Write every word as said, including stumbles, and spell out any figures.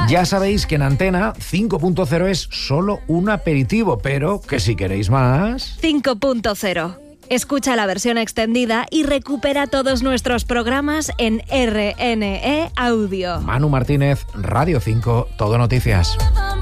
Ya sabéis que en Antena cinco punto cero es solo un aperitivo, pero que si queréis más... cinco punto cero. Escucha la versión extendida y recupera todos nuestros programas en R N E Audio. Manu Martínez, Radio cinco, Todo Noticias.